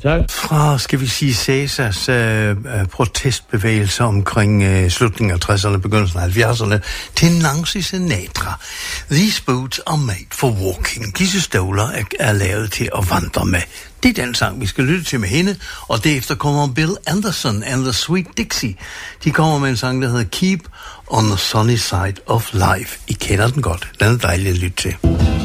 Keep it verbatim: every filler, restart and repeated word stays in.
Tak. Fra, skal vi sige, Cæsars øh, protestbevægelse omkring øh, slutningen af tresserne, begyndelsen af halvfjerdserne, til Nancy Sinatra. These boots are made for walking. Disse støvler er, er lavet til at vandre med. Det er den sang, vi skal lytte til med hende, og derefter kommer Bill Anderson and the Sweet Dixie. De kommer med en sang, der hedder Keep on the Sunny Side of Life. I kender den godt. Den er dejlig at lytte til.